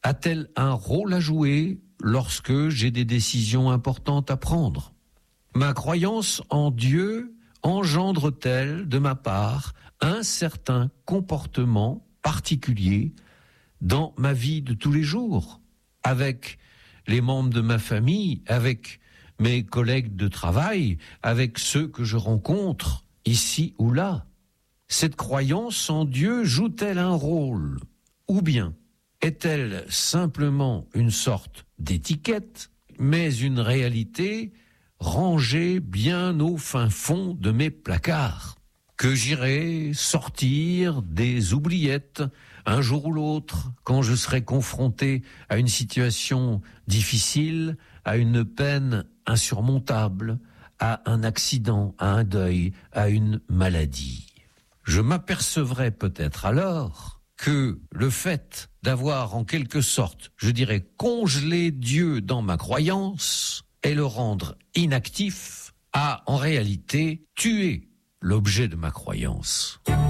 a-t-elle un rôle à jouer lorsque j'ai des décisions importantes à prendre? Ma croyance en Dieu engendre-t-elle de ma part un certain comportement particulier dans ma vie de tous les jours, avec les membres de ma famille, avec mes collègues de travail, avec ceux que je rencontre ici ou là? Cette croyance en Dieu joue-t-elle un rôle? Ou bien est-elle simplement une sorte d'étiquette, mais une réalité rangée bien au fin fond de mes placards, que j'irai sortir des oubliettes un jour ou l'autre, quand je serai confronté à une situation difficile, à une peine insurmontable, à un accident, à un deuil, à une maladie. Je m'apercevrai peut-être alors que le fait d'avoir en quelque sorte, je dirais, congelé Dieu dans ma croyance et le rendre inactif a en réalité tué l'objet de ma croyance.